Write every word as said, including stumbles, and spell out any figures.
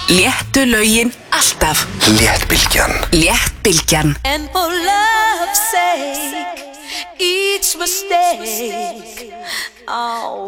Léttu lögin alltaf. Léttbylgjan. Léttbylgjan. And for love's sake, each mistake, oh,